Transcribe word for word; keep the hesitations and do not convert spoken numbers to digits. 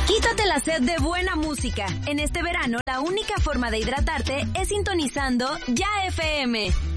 Quítate la sed de buena música. En este verano, la única forma de hidratarte es sintonizando Ya F M.